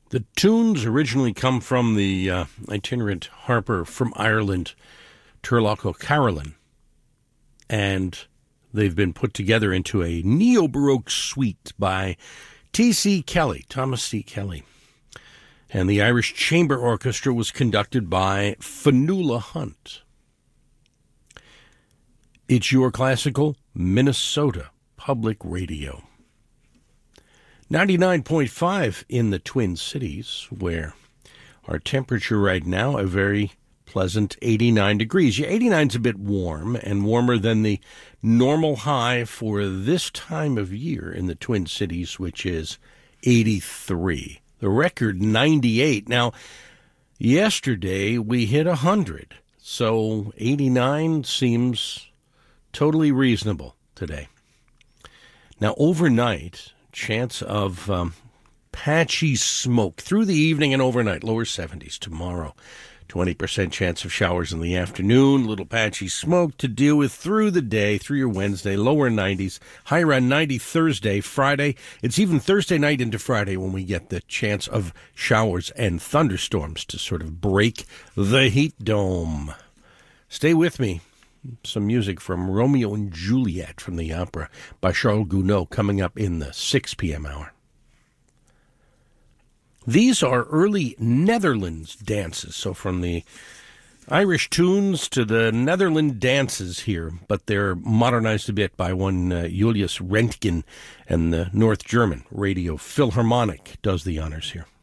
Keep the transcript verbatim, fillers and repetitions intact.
The tunes originally come from the uh, itinerant harper from Ireland, Turlough O'Carolan, and they've been put together into a neo-Baroque suite by T C Kelly, Thomas C. Kelly. And the Irish Chamber Orchestra was conducted by Fionnuala Hunt. It's your classical Minnesota Public Radio. ninety-nine point five in the Twin Cities, where our temperature right now, a very pleasant eighty-nine degrees. Yeah, eighty-nine is a bit warm and warmer than the normal high for this time of year in the Twin Cities, which is eighty-three. The record, ninety-eight. Now, yesterday we hit one hundred, so eighty-nine seems totally reasonable today. Now, overnight, chance of um, patchy smoke through the evening and overnight, lower seventies tomorrow. twenty percent chance of showers in the afternoon, little patchy smoke to deal with through the day, through your Wednesday, lower nineties, high around ninety Thursday, Friday. It's even Thursday night into Friday when we get the chance of showers and thunderstorms to sort of break the heat dome. Stay with me. Some music from Romeo and Juliet from the opera by Charles Gounod coming up in the six p.m. hour. These are early Netherlands dances, so from the Irish tunes to the Netherlands dances here, but they're modernized a bit by one uh, Julius Rentgen, and the North German Radio Philharmonic does the honors here.